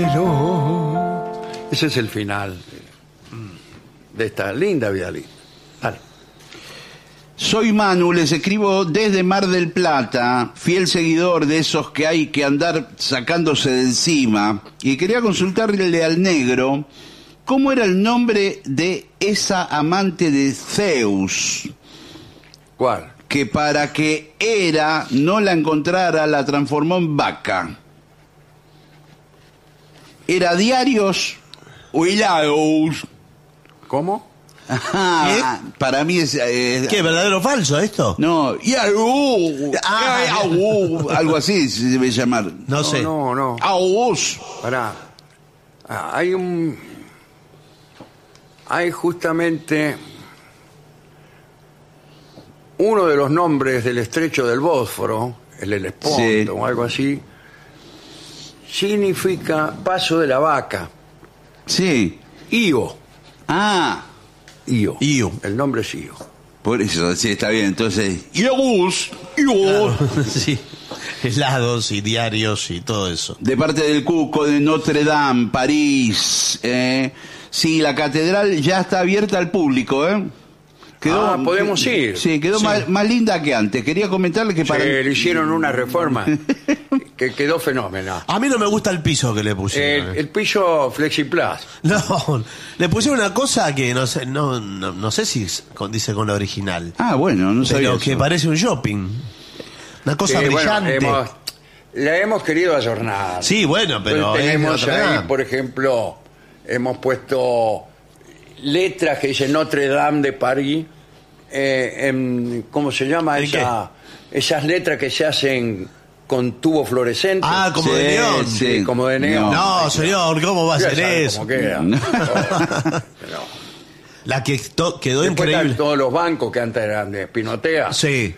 Ese es el final de esta linda vida linda. Dale. Soy Manu, les escribo desde Mar del Plata, fiel seguidor de esos que hay que andar sacándose de encima, y quería consultarle al negro cómo era el nombre de esa amante de Zeus, ¿Cuál? que para que Hera no la encontrara la transformó en vaca. ¿Era Diarios o Hilaos? ¿Cómo? Para mí es... ¿Qué, verdadero o falso esto? No, algo así se debe llamar. No sé. No. Pará. Hay justamente uno de los nombres del estrecho del Bósforo, el Helesponto Sí. o algo así, significa paso de la vaca. Sí. Io. Io. El nombre es Io. Por eso, sí, está bien. Entonces, Ios. Sí. Helados y diarios y todo eso. De parte del Cuco de Notre Dame, París. Sí, la catedral ya está abierta al público, podemos ir. Sí, quedó Sí. Más linda que antes. Quería comentarle que para... Le hicieron una reforma que quedó fenómeno. A mí no me gusta el piso que le pusieron. El piso FlexiPlus. No, le pusieron una cosa que no sé si dice con la original. Bueno, no sabía Pero eso. que parece un shopping. Una cosa brillante. La hemos querido ayornar. Sí, bueno, pero tenemos es de Notre ahí, Dame. por ejemplo, hemos puesto letras que dicen Notre Dame de París. ¿Cómo se llama ¿En esas letras que se hacen con tubo fluorescente? Como de neón. Sí, como de neón. No, señor, ¿cómo va a Ya ser sabe eso? cómo queda. Pero La que quedó después increíble. están todos los bancos que antes eran de Pinotea. Sí.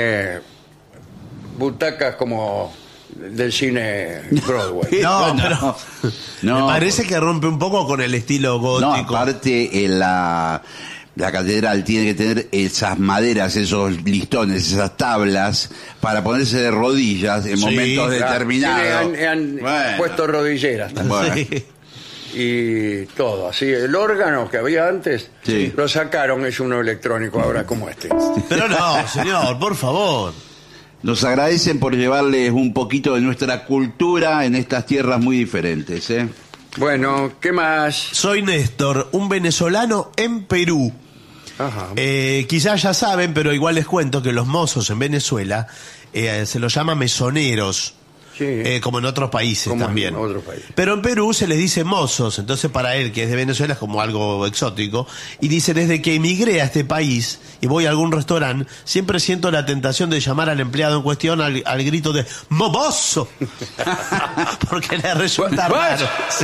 Butacas como del cine Broadway. No, No. Me parece que rompe un poco con el estilo No, gótico. aparte la catedral tiene que tener esas maderas, esos listones, esas tablas para ponerse de rodillas en Sí, momentos determinados. Han Bueno. puesto rodilleras también. Bueno. Sí. Y todo, así. El órgano que había antes, Sí. lo sacaron, es uno electrónico ahora como este. Pero no, señor, por favor. Nos agradecen por llevarles un poquito de nuestra cultura en estas tierras muy diferentes. Bueno, ¿qué más? Soy Néstor, un venezolano en Perú. Ajá. Quizás ya saben, pero igual les cuento que los mozos en Venezuela se los llama mesoneros. Sí. Como en otros países Como también. en otros países. Pero en Perú se les dice mozos, entonces para él, que es de Venezuela, es como algo exótico. Y dice, desde que emigré a este país y voy a algún restaurante, siempre siento la tentación de llamar al empleado en cuestión al grito de ¡momoso! Porque le resulta raro. Sí.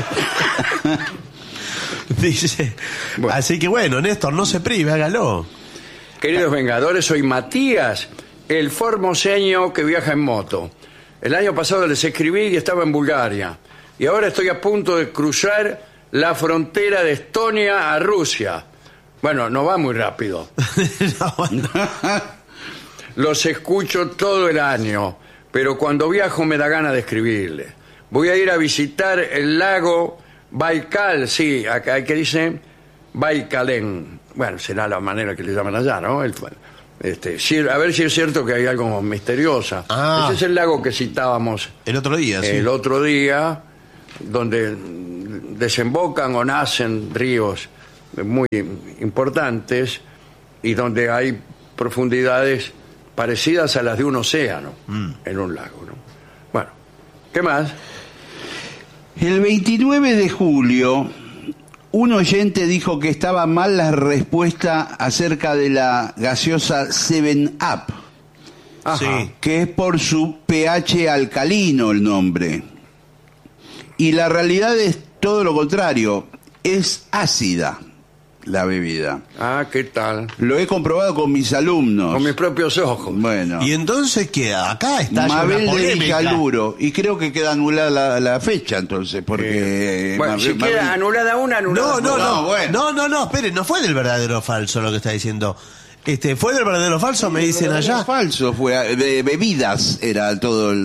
Dice, Bueno. así que bueno, Néstor, no se prive, hágalo. Queridos Vengadores, soy Matías, el formoseño que viaja en moto. El año pasado les escribí y estaba en Bulgaria. Y ahora estoy a punto de cruzar la frontera de Estonia a Rusia. Bueno, no va muy rápido. No, bueno. Los escucho todo el año, pero cuando viajo me da ganas de escribirle. Voy a ir a visitar el lago Baikal, sí, acá hay que dice Baikalén. Bueno, será la manera que le llaman allá, ¿no? A ver si es cierto que hay algo misterioso. Ese es el lago que citábamos El otro día, sí. el otro día, donde desembocan o nacen ríos muy importantes y donde hay profundidades parecidas a las de un océano en un lago, ¿no? Bueno, ¿qué más? El 29 de julio, un oyente dijo que estaba mal la respuesta acerca de la gaseosa 7-Up, Ajá. Sí. que es por su pH alcalino el nombre. Y la realidad es todo lo contrario, es ácida la bebida. Ah, ¿qué tal? Lo he comprobado con mis alumnos. Con mis propios ojos. Bueno, Y entonces, ¿qué? Acá está Mabel una de polémica. Villaluro, y creo que queda anulada la fecha entonces, porque... Bueno, si queda anulada una, anulada No, otra. bueno. Espere, no fue del verdadero o falso lo que está diciendo. ¿Fue del verdadero o falso? Me dicen allá. Falso fue, de bebidas era todo el...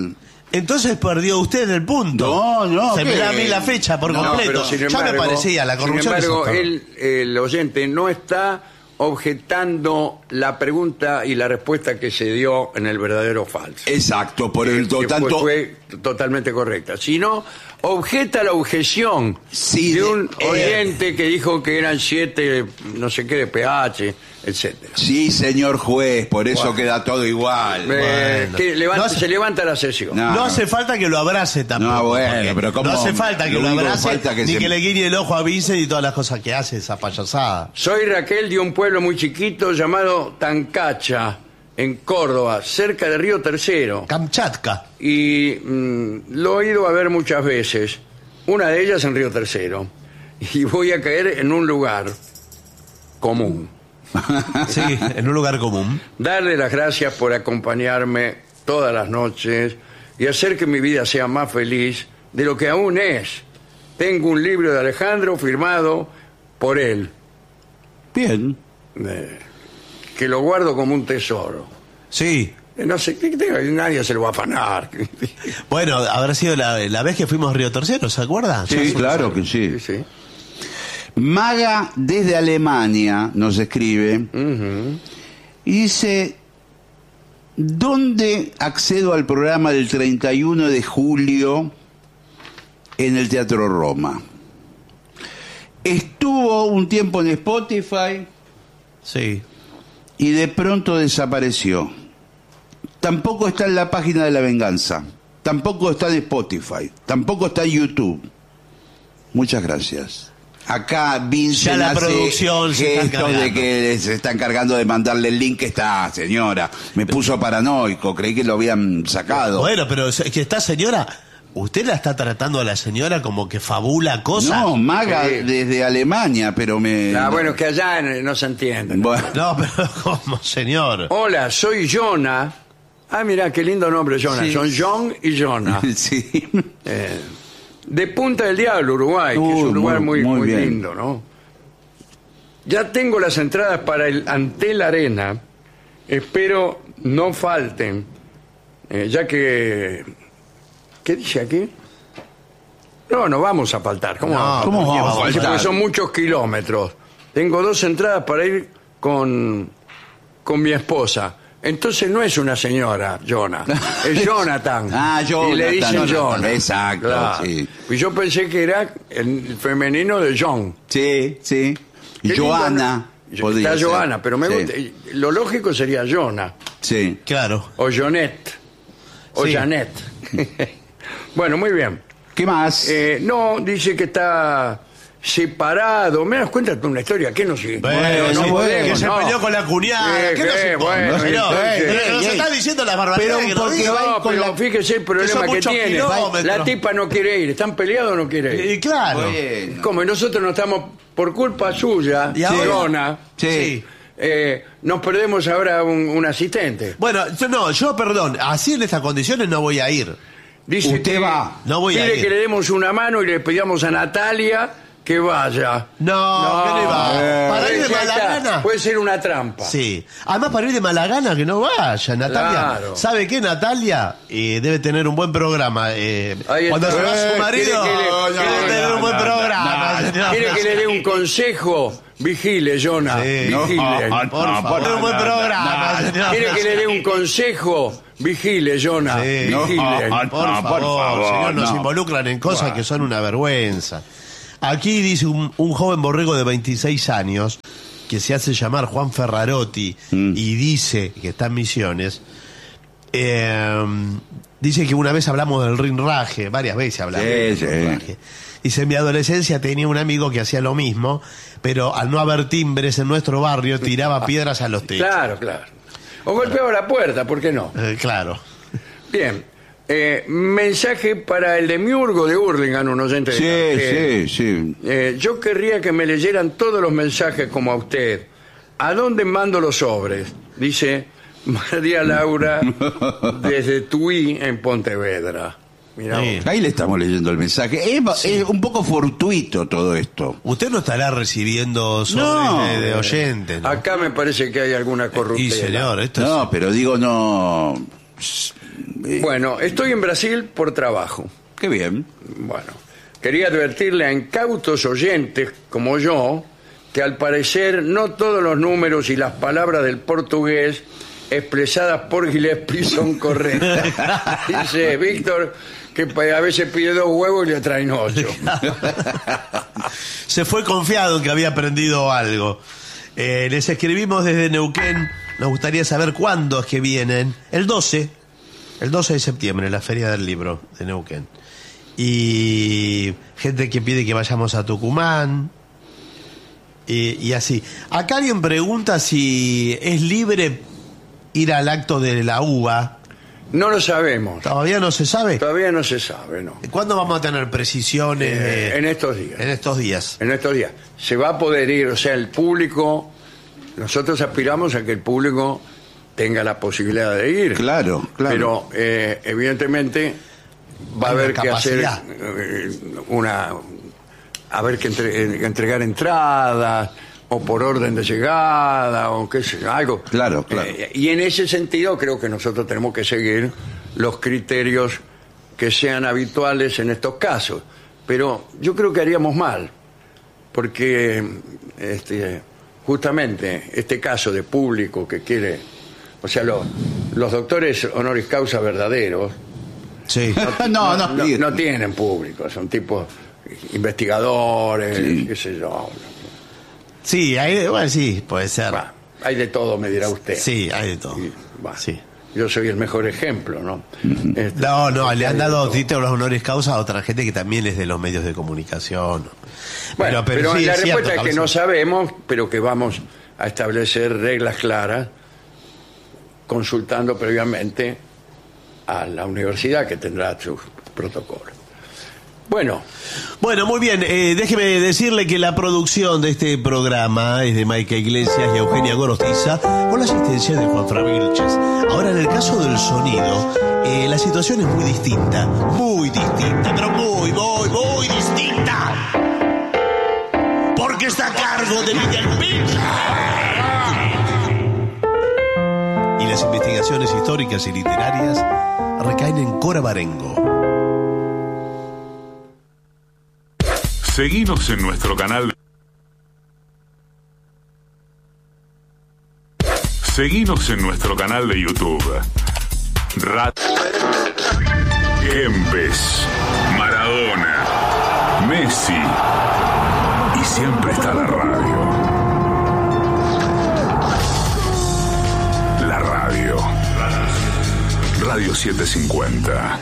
Entonces perdió usted el punto. No, se me ¿qué? da a mí la fecha por No, completo. pero sin Ya embargo, me parecía la corrupción. Sin embargo, es esto. el oyente no está objetando la pregunta y la respuesta que se dio en el verdadero o falso. Exacto, por el Que tanto. fue totalmente correcta. Sino objeta la objeción Sí, de un oyente que dijo que eran 7, no sé qué, de pH, etcétera. Sí, señor juez, por eso queda todo igual. Bueno. No Se levanta la sesión. No. hace falta que lo abrace tampoco. No, bueno, porque pero ¿cómo? no hace falta que Lo lo único que abrace falta que ni se- Ah. que le guiñe el ojo a Vincent y todas las cosas que hace esa payasada. Soy Raquel de un pueblo muy chiquito llamado Tancacha, en Córdoba, cerca de Río Tercero. Kamchatka. Y lo he ido a ver muchas veces, una de ellas en Río Tercero. Y voy a caer en un lugar común. Sí, en un lugar común. Darle las gracias por acompañarme todas las noches y hacer que mi vida sea más feliz de lo que aún es. Tengo un libro de Alejandro firmado por él, Bien. que lo guardo como un tesoro. Sí. No sé, nadie se lo va a afanar. Bueno, habrá sido la vez que fuimos a Río Tercero, ¿se acuerda? Sí, claro que sí. Sí, sí. Maga desde Alemania nos escribe y dice: ¿dónde accedo al programa del 31 de julio en el Teatro Roma? Estuvo un tiempo en Spotify Sí. y de pronto desapareció. Tampoco está en la página de La Venganza, tampoco está en Spotify, tampoco está en YouTube. Muchas gracias. Acá Vincent Ya la hace producción se está gestos de encargando. que se está encargando de mandarle el link. Está, señora, me puso paranoico, creí que lo habían sacado. Bueno, pero es que esta señora, ¿usted la está tratando a la señora como que fabula cosas? No, Maga Sí. desde Alemania, pero me... Bueno, es que allá no se entiende. Bueno, No, pero ¿cómo, señor? Hola, soy Jonah. Ah, mira, qué lindo nombre, Jonah. Sí. Son John y Jonah. sí. De Punta del Diablo, Uruguay, que es un lugar muy bien. lindo, ¿no? Ya tengo las entradas para el Antel Arena. Espero no falten, ya que... ¿Qué dice aquí? No vamos a faltar. ¿Cómo, No, vamos a ¿cómo faltar? vamos a Dice, faltar? porque son muchos kilómetros. Tengo 2 entradas para ir con mi esposa. Entonces no es una señora, Jonah, es Jonathan. Ah, Jonathan, Y le dicen Jonathan, Jonah. exacto, sí. Y yo pensé que era el femenino de John. Sí. Qué Joana. lindo, podría está ser. Joana, pero me Sí. gusta. Lo lógico sería Jonah, Sí. Claro. o Jonette, o Sí. Janet. Bueno, muy bien. ¿Qué más? No, dice que está separado. ¿Me das cuenta de una historia? ¿Qué no sé? Bueno, no sí, podemos, que se no. peleó con la cuñada. ¿Qué nos importa? bueno, Señor, entonces- pero nos está diciendo la barbaridad Pero que nos porque dice. va No, con pero la- fíjese el que problema son que muchos tiene. kilómetros. La tipa no quiere ir. ¿Están peleados o no quiere ir? Y claro. Bueno. Como nosotros no estamos por culpa suya, Y ahora- Jonah, Sí. nos perdemos ahora un asistente. Bueno, yo, perdón, así en estas condiciones no voy a ir. Dice Usted que va. No voy a quiere ir. que le demos una mano y le pedamos a Natalia que vaya. No, que no iba. Para ir de Ya mala está. gana. Puede ser una trampa. Sí. Además, para ir de mala gana, que no vaya, Natalia. Claro. ¿Sabe qué, Natalia? Debe tener un buen programa. Ahí Cuando está. se va su ¿Quiere marido, que le- debe tener un buen programa. señor. ¿Quiere que le dé un consejo? Vigile, Jonah. Sí. Vigile. Por favor, un buen programa, señor. ¿Quiere que le dé un consejo? Vigile, Jonah. Sí. Vigile. Por No, favor, por favor, señor, nos no. involucran en cosas que son una vergüenza. Aquí dice un joven borrego de 26 años que se hace llamar Juan Ferrarotti y dice que está en Misiones. Dice que una vez hablamos del rinraje, varias veces hablamos Sí, del sí. rinraje. Dice, en mi adolescencia tenía un amigo que hacía lo mismo, pero al no haber timbres en nuestro barrio tiraba piedras a los techos. Claro. O golpeaba la puerta, ¿por qué no? Claro. Bien. Mensaje para el demiurgo de Hurlingham, un oyente de Sí. yo querría que me leyeran todos los mensajes como a usted. ¿A dónde mando los sobres? Dice María Laura desde Tui en Pontevedra. Mirá Sí. vos. Ahí le estamos leyendo el mensaje. Es un poco fortuito todo esto. Usted no estará recibiendo sobres No. de oyentes, ¿no? Acá me parece que hay alguna corruptela. Y señor, esto No, pero digo, no. Bueno, estoy en Brasil por trabajo. Qué bien. Bueno, quería advertirle a incautos oyentes como yo que al parecer no todos los números y las palabras del portugués expresadas por Gillespie son correctas. Dice Víctor que a veces pide 2 huevos y le traen 8. Se fue confiado en que había aprendido algo. Les escribimos desde Neuquén. Nos gustaría saber cuándo es que vienen. El 12 de septiembre, la Feria del Libro de Neuquén. Y gente que pide que vayamos a Tucumán. Y así. Acá alguien pregunta si es libre ir al acto de la uva. No lo sabemos. ¿Todavía no se sabe? Todavía no se sabe, ¿no? ¿Cuándo vamos a tener precisiones? En estos días. En estos días. En estos días. Se va a poder ir, o sea, el público... Nosotros aspiramos a que el público tenga la posibilidad de ir. Claro. Pero, evidentemente, va a haber que hacer haber que entregar entradas, o por orden de llegada, o qué sé yo, algo. Claro. Y en ese sentido creo que nosotros tenemos que seguir los criterios que sean habituales en estos casos. Pero yo creo que haríamos mal, porque justamente este caso de público que quiere, o sea, los doctores honoris causa verdaderos, sí. no tienen público, son tipos investigadores, sí. Qué sé yo. Sí, sí, puede ser. Hay de todo, me dirá usted. Sí, hay de todo. Sí. Yo soy el mejor ejemplo, ¿no? No, le han dado títulos honoris causa a otra gente que también es de los medios de comunicación. Bueno, pero sí, la es respuesta cierto, es que no sabemos, pero que vamos a establecer reglas claras, consultando previamente a la universidad que tendrá sus protocolos. Bueno, muy bien. Déjeme decirle que la producción de este programa es de Maika Iglesias y Eugenia Gorostiza, con la asistencia de Juan Fra Vilches. Ahora, en el caso del sonido, la situación es muy distinta, pero muy distinta. Porque está a cargo de Lilian Pich. Y las investigaciones históricas y literarias recaen en Cora Barengo. Seguinos en nuestro canal. Seguinos en nuestro canal de YouTube. Kempes, Maradona, Messi. Y siempre está la radio. La radio. Radio 750.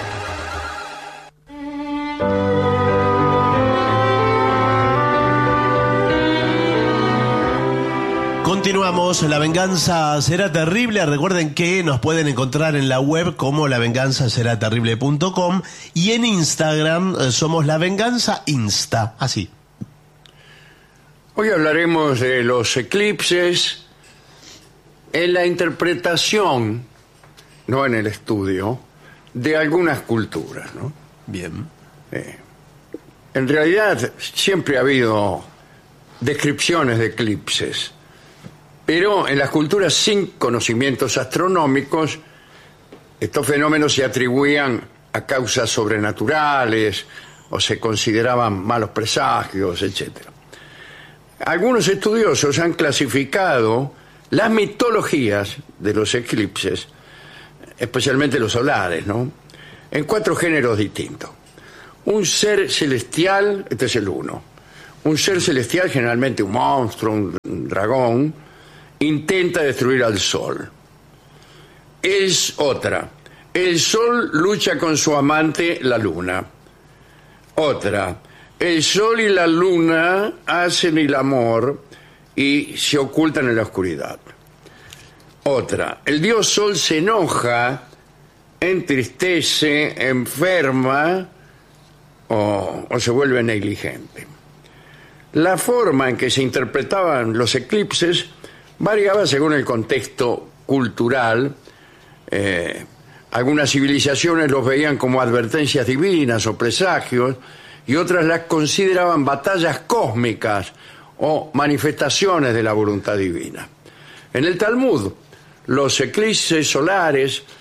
Continuamos, La Venganza Será Terrible. Recuerden que nos pueden encontrar en la web como lavenganzaseraterrible.com y en Instagram somos La Venganza Insta, así. hoy hablaremos de los eclipses en la interpretación, no en el estudio, de algunas culturas, ¿no? Bien. En realidad siempre ha habido descripciones de eclipses, pero en las culturas sin conocimientos astronómicos, estos fenómenos se atribuían a causas sobrenaturales o se consideraban malos presagios, etc. Algunos estudiosos han clasificado las mitologías de los eclipses, especialmente los solares, ¿no?, en 4 géneros distintos. Un ser celestial, este es el uno. Un ser celestial, generalmente un monstruo, un dragón, intenta destruir al sol. Es otra. El sol lucha con su amante, la luna. Otra. El sol y la luna hacen el amor y se ocultan en la oscuridad. Otra. El dios sol se enoja, entristece, enferma o se vuelve negligente. La forma en que se interpretaban los eclipses variaba según el contexto cultural. Algunas civilizaciones los veían como advertencias divinas o presagios, y otras las consideraban batallas cósmicas o manifestaciones de la voluntad divina. En el Talmud, los eclipses solares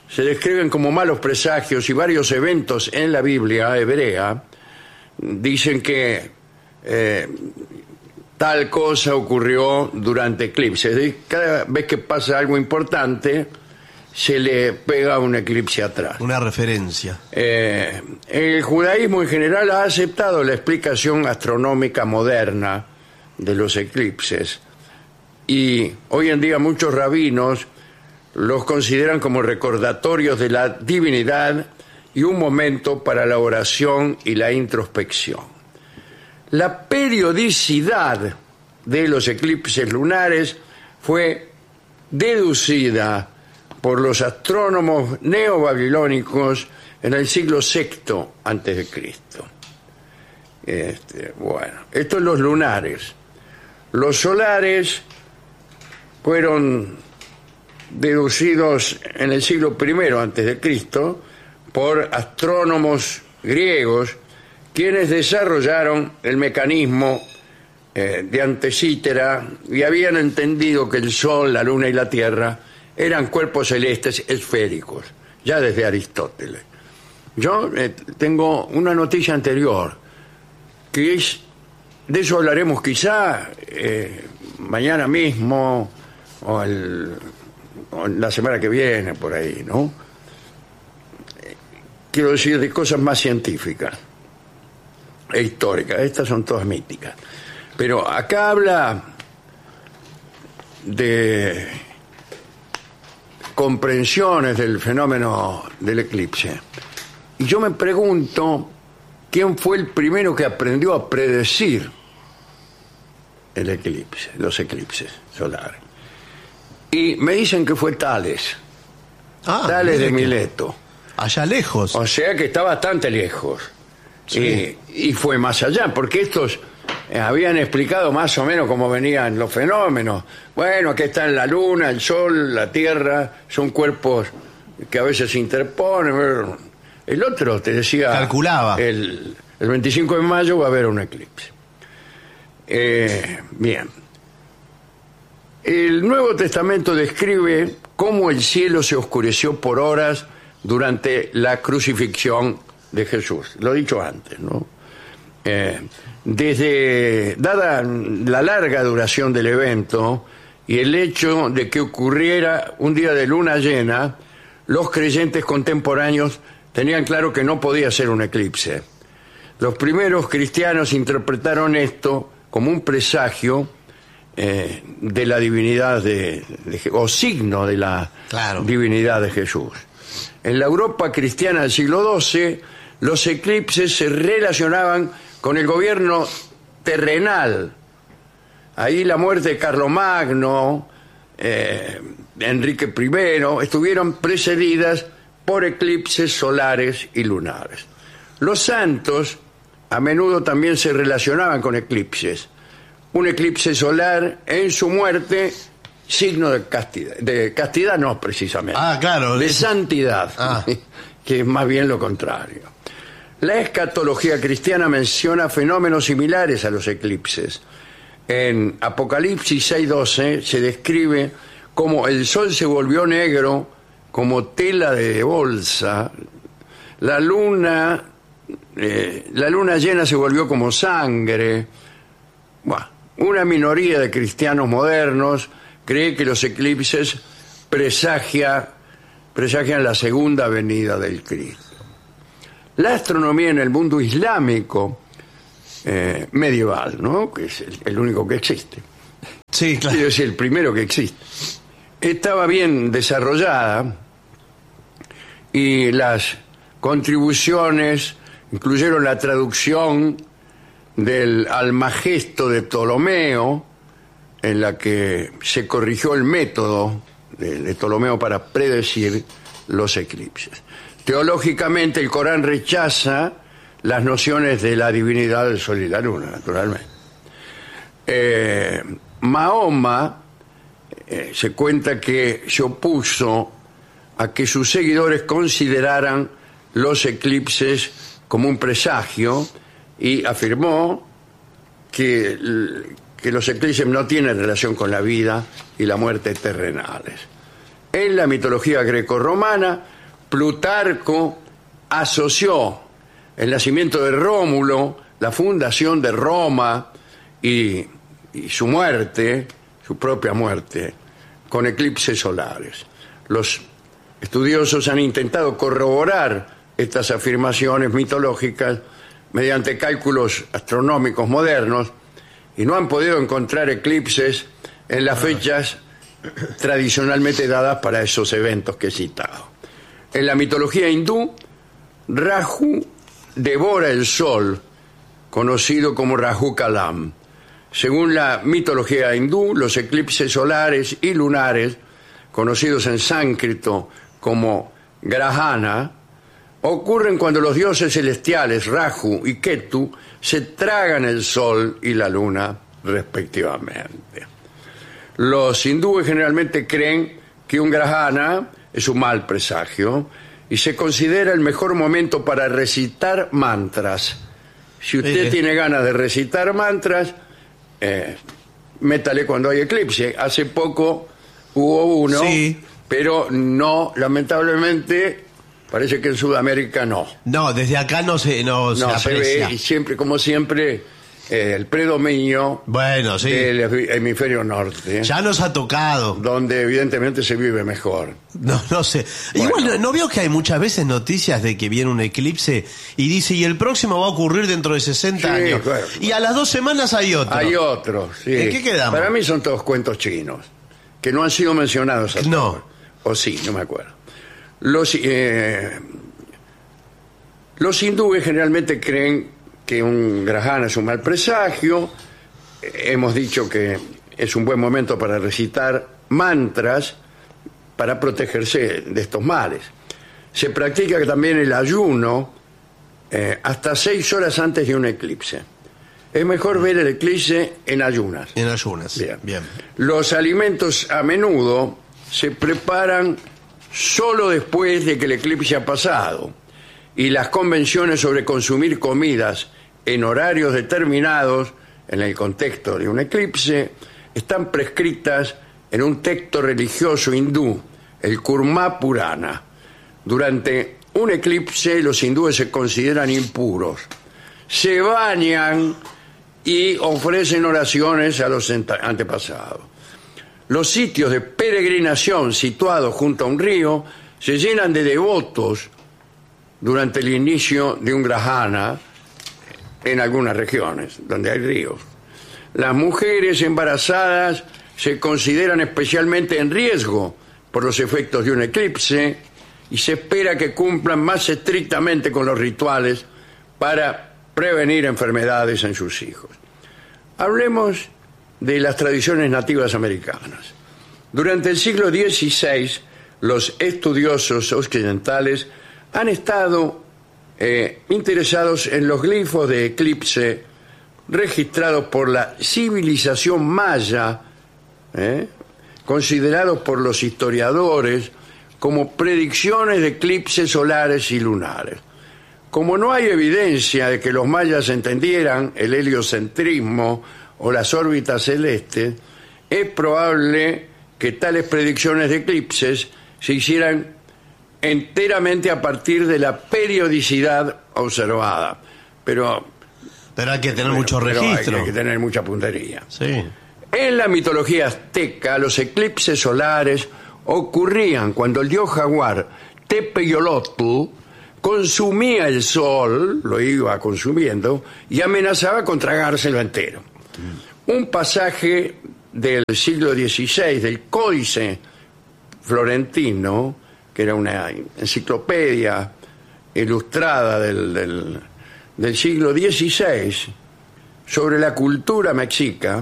se describen como malos presagios y varios eventos en la Biblia hebrea dicen que tal cosa ocurrió durante eclipses. Cada vez que pasa algo importante, se le pega un eclipse atrás. Una referencia. El judaísmo en general ha aceptado la explicación astronómica moderna de los eclipses y hoy en día muchos rabinos los consideran como recordatorios de la divinidad y un momento para la oración y la introspección. La periodicidad de los eclipses lunares fue deducida por los astrónomos neobabilónicos en el siglo VI antes de Cristo. Bueno, esto es los lunares. Los solares fueron deducidos en el siglo I antes de Cristo por astrónomos griegos, quienes desarrollaron el mecanismo de Antecítera y habían entendido que el Sol, la Luna y la Tierra eran cuerpos celestes esféricos, ya desde Aristóteles. Yo tengo una noticia anterior, que es, de eso hablaremos quizá mañana mismo o la semana que viene, por ahí, ¿no? Quiero decir de cosas más científicas e históricas. Estas son todas míticas. Pero acá habla de comprensiones del fenómeno del eclipse. Y yo me pregunto quién fue el primero que aprendió a predecir el eclipse, los eclipses solares. Y me dicen que fue Tales. Tales de Mileto. Allá lejos. O sea que está bastante lejos. Sí. Y fue más allá, porque estos habían explicado más o menos cómo venían los fenómenos. Bueno, aquí están la Luna, el Sol, la Tierra, son cuerpos que a veces se interponen. El otro te decía... Calculaba. El 25 de mayo va a haber un eclipse. Bien. El Nuevo Testamento describe cómo el cielo se oscureció por horas durante la crucifixión de Jesús. Lo he dicho antes, ¿no? Dada la larga duración del evento y el hecho de que ocurriera un día de luna llena, los creyentes contemporáneos tenían claro que no podía ser un eclipse. Los primeros cristianos interpretaron esto como un presagio de la divinidad o signo de la divinidad de Jesús. En la Europa cristiana del siglo XII, los eclipses se relacionaban con el gobierno terrenal. Ahí la muerte de Carlomagno, Enrique I, estuvieron precedidas por eclipses solares y lunares. Los santos a menudo también se relacionaban con eclipses. Un eclipse solar en su muerte, signo de castidad no precisamente, de santidad, que es más bien lo contrario. La escatología cristiana menciona fenómenos similares a los eclipses. En Apocalipsis 6:12 se describe cómo el sol se volvió negro como tela de bolsa, la luna llena se volvió como sangre. Bueno, una minoría de cristianos modernos cree que los eclipses presagian la segunda venida del Cristo. La astronomía en el mundo islámico medieval, ¿no?, que es el único que existe. Sí, claro. Quiero decir, el primero que existe. Estaba bien desarrollada y las contribuciones incluyeron la traducción del Almagesto de Ptolomeo, en la que se corrigió el método de Ptolomeo para predecir los eclipses. Teológicamente, el Corán rechaza las nociones de la divinidad del Sol y la Luna, naturalmente. Mahoma se cuenta que se opuso a que sus seguidores consideraran los eclipses como un presagio y afirmó que los eclipses no tienen relación con la vida y la muerte terrenales. En la mitología grecorromana, Plutarco asoció el nacimiento de Rómulo, la fundación de Roma y su muerte, su propia muerte, con eclipses solares. Los estudiosos han intentado corroborar estas afirmaciones mitológicas mediante cálculos astronómicos modernos y no han podido encontrar eclipses en las fechas tradicionalmente dadas para esos eventos que he citado. En la mitología hindú, Rahu devora el sol, conocido como Rahu Kalam. Según la mitología hindú, los eclipses solares y lunares, conocidos en sánscrito como grahana, ocurren cuando los dioses celestiales Rahu y Ketu se tragan el sol y la luna respectivamente. Los hindúes generalmente creen que un grahana es un mal presagio y se considera el mejor momento para recitar mantras. Si usted tiene ganas de recitar mantras, métale cuando hay eclipse. Hace poco hubo uno, sí, pero no, lamentablemente, parece que en Sudamérica no. No, desde acá no se aprecia. Ve, y siempre, como siempre, el predominio del hemisferio norte. Ya nos ha tocado. Donde evidentemente se vive mejor. No sé. Bueno. Igual, ¿no veo que hay muchas veces noticias de que viene un eclipse y dice, y el próximo va a ocurrir dentro de 60 años? Claro. Y a las 2 semanas hay otro. Hay otro, sí. ¿En qué quedamos? Para mí son todos cuentos chinos, que no han sido mencionados hasta No. ahora. O sí, no me acuerdo. Los hindúes generalmente creen que un grahana es un mal presagio. Hemos dicho que es un buen momento para recitar mantras para protegerse de estos males. Se practica también el ayuno hasta 6 horas antes de un eclipse. Es mejor ver el eclipse en ayunas. En ayunas. Bien. Los alimentos a menudo se preparan solo después de que el eclipse ha pasado, y las convenciones sobre consumir comidas en horarios determinados en el contexto de un eclipse están prescritas en un texto religioso hindú, el Kurma Purana. Durante un eclipse los hindúes se consideran impuros, se bañan y ofrecen oraciones a los antepasados. Los sitios de peregrinación situados junto a un río se llenan de devotos durante el inicio de un grahana en algunas regiones donde hay ríos. Las mujeres embarazadas se consideran especialmente en riesgo por los efectos de un eclipse y se espera que cumplan más estrictamente con los rituales para prevenir enfermedades en sus hijos. Hablemos de las tradiciones nativas americanas. Durante el siglo XVI, los estudiosos occidentales han estado interesados en los glifos de eclipse registrados por la civilización maya, considerados por los historiadores como predicciones de eclipses solares y lunares. Como no hay evidencia de que los mayas entendieran el heliocentrismo o las órbitas celestes, es probable que tales predicciones de eclipses se hicieran enteramente a partir de la periodicidad observada. Pero hay que tener mucho registro. Hay que tener mucha puntería. Sí. En la mitología azteca, los eclipses solares ocurrían cuando el dios jaguar Tepeyolotl consumía el sol, lo iba consumiendo, y amenazaba con tragárselo entero. Un pasaje del siglo XVI, del Códice Florentino, que era una enciclopedia ilustrada del siglo XVI, sobre la cultura mexica,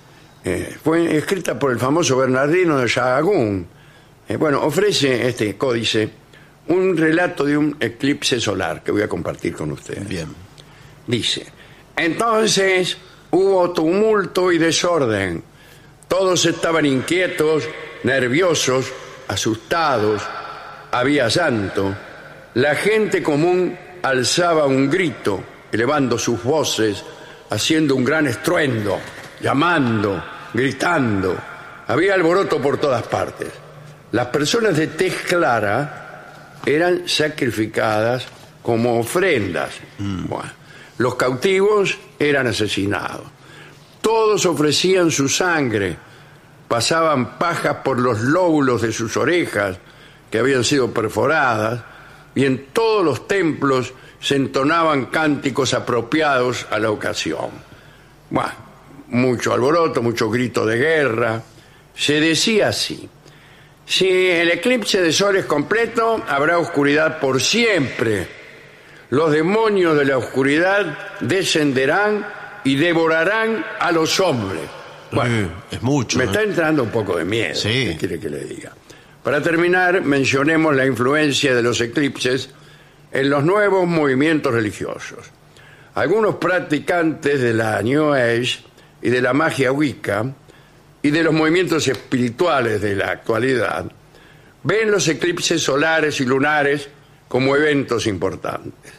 fue escrita por el famoso Bernardino de Sahagún. Ofrece este códice un relato de un eclipse solar que voy a compartir con ustedes. Bien. Dice: entonces hubo tumulto y desorden. Todos estaban inquietos, nerviosos, asustados. Había llanto. La gente común alzaba un grito, elevando sus voces, haciendo un gran estruendo, llamando, gritando. Había alboroto por todas partes. Las personas de tez clara eran sacrificadas como ofrendas. Bueno, los cautivos eran asesinados. Todos ofrecían su sangre, pasaban pajas por los lóbulos de sus orejas que habían sido perforadas, y en todos los templos se entonaban cánticos apropiados a la ocasión. Bueno, mucho alboroto, mucho grito de guerra. Se decía así: si el eclipse de sol es completo, habrá oscuridad por siempre. Los demonios de la oscuridad descenderán y devorarán a los hombres. Bueno, es mucho. Me está entrando un poco de miedo. Sí. ¿Qué quiere que le diga? Para terminar, mencionemos la influencia de los eclipses en los nuevos movimientos religiosos. Algunos practicantes de la New Age y de la magia Wicca y de los movimientos espirituales de la actualidad ven los eclipses solares y lunares como eventos importantes.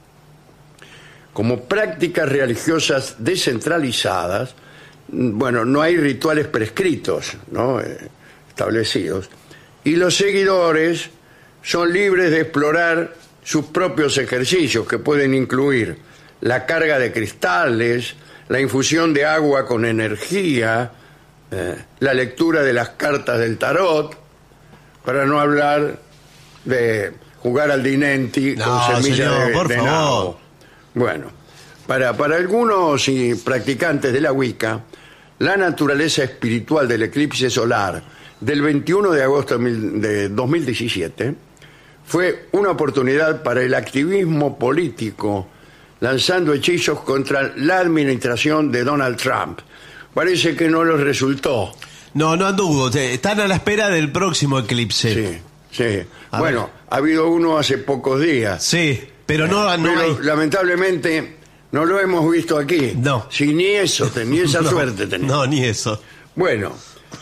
Como prácticas religiosas descentralizadas, bueno, no hay rituales prescritos, ¿no? Establecidos, y los seguidores son libres de explorar sus propios ejercicios, que pueden incluir la carga de cristales, la infusión de agua con energía, la lectura de las cartas del tarot, para no hablar de jugar al dinenti con semillas de nabo. Bueno, para algunos practicantes de la Wicca, la naturaleza espiritual del eclipse solar del 21 de agosto de 2017 fue una oportunidad para el activismo político, lanzando hechizos contra la administración de Donald Trump. Parece que no les resultó. No anduvo. Están a la espera del próximo eclipse. Sí. Bueno, ha habido uno hace pocos días. Sí, pero no hay. Lamentablemente no lo hemos visto aquí. No. Si ni eso, ni esa suerte tenemos. No, ni eso. Bueno,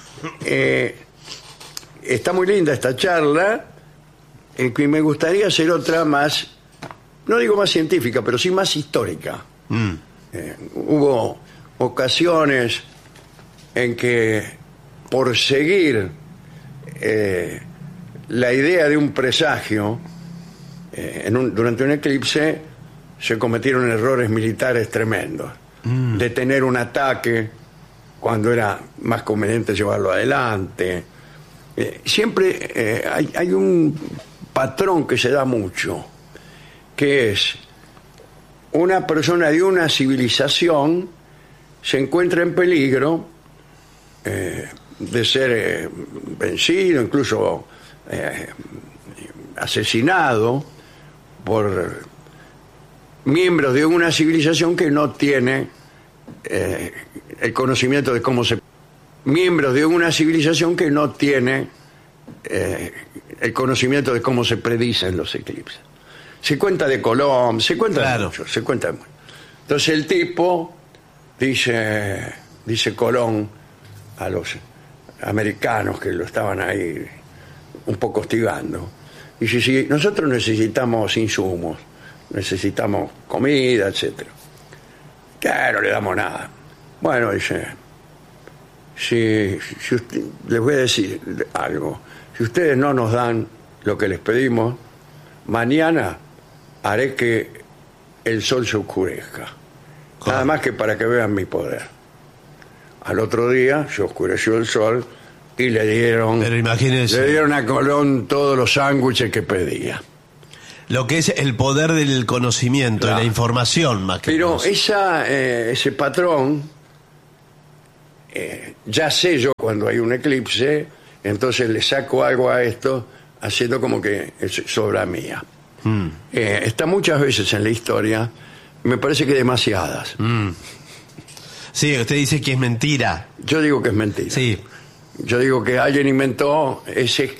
está muy linda esta charla, que me gustaría hacer otra más, no digo más científica, pero sí más histórica. Hubo ocasiones en que, por seguir la idea de un presagio, durante un eclipse se cometieron errores militares tremendos. Detener un ataque cuando era más conveniente llevarlo adelante. Siempre hay un patrón que se da mucho, que es una persona de una civilización se encuentra en peligro de ser vencido, incluso asesinado por miembros de una civilización que no tiene el conocimiento de cómo se el conocimiento de cómo se predicen los eclipses. Se cuenta de Colón, se cuenta de mucho, se cuenta de mucho. Entonces el tipo dice Colón a los americanos que lo estaban ahí un poco hostigando, dice: si nosotros necesitamos insumos, necesitamos comida, etcétera, claro, no le damos nada. Bueno, dice, si usted, les voy a decir algo, si ustedes no nos dan lo que les pedimos, mañana haré que el sol se oscurezca. Nada más que para que vean mi poder. Al otro día se oscureció el sol y le dieron a Colón todos los sándwiches que pedía. Lo que es el poder del conocimiento, claro, y la información más que pero ese patrón, ya sé yo cuando hay un eclipse, entonces le saco algo a esto haciendo como que es obra mía. Está muchas veces en la historia, me parece que demasiadas. Sí, usted dice que es mentira. Yo digo que es mentira. Sí. Yo digo que alguien inventó ese